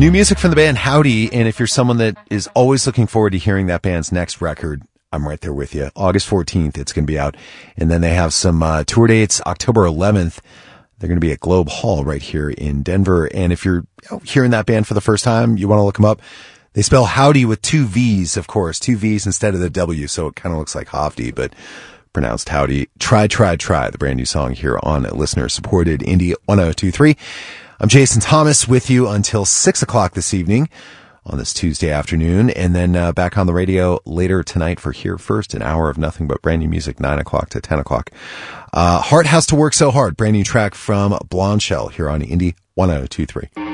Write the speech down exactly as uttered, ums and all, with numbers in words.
New music from the band Howdy, and if you're someone that is always looking forward to hearing that band's next record, I'm right there with you. August fourteenth, it's going to be out. And then they have some uh, tour dates. October eleventh, they're going to be at Globe Hall right here in Denver. And if you're you know, hearing that band for the first time, you want to look them up. They spell Howdy with two V's, of course, two V's instead of the W, so it kind of looks like Hofty, but pronounced Howdy. Try, Try, Try, the brand new song here on listener-supported Indie one oh two point three. I'm Jason Thomas with you until six o'clock this evening on this Tuesday afternoon, and then uh, back on the radio later tonight for Here First, an hour of nothing but brand new music, nine o'clock to ten o'clock. Uh, Heart Has to Work So Hard, brand new track from Blonde Shell here on Indie one oh two point three.